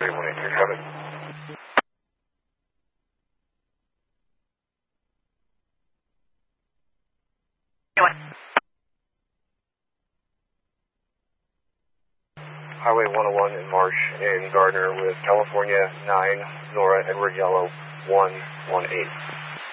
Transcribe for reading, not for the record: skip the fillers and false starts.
31837. Highway 101 in Marsh in Gardner with California 9, Nora Edward Yellow 118.